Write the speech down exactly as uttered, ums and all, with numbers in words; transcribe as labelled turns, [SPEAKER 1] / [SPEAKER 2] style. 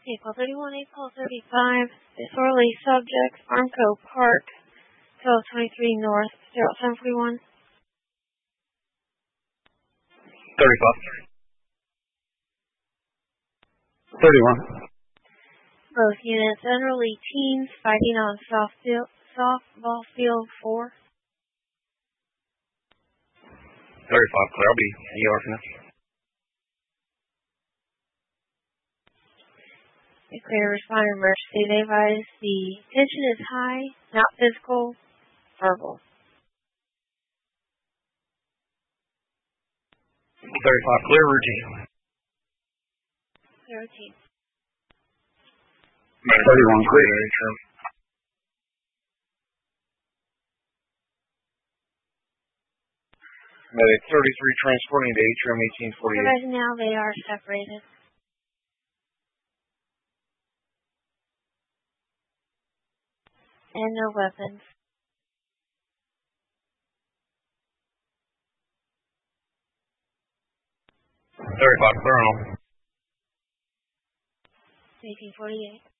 [SPEAKER 1] April thirty-one, April thirty-five, disorderly subjects, Armco Park, twelve twenty-three North, zero seven forty-one.
[SPEAKER 2] thirty-five. thirty-one.
[SPEAKER 1] Both units, unruly teens fighting on soft field, softball field four.
[SPEAKER 2] thirty-five, clear. I'll be in your office.
[SPEAKER 1] The clear responder emergency. They advise the tension is high, not physical, verbal.
[SPEAKER 2] thirty-five, clear. Routine.
[SPEAKER 1] Clear routine.
[SPEAKER 2] thirty-one, clear. Medic thirty-three transporting to Atrium eighteen forty-eight.
[SPEAKER 1] Right now they are separated. And no weapons.
[SPEAKER 2] thirty-five, clear on.
[SPEAKER 1] eighteen forty-eight.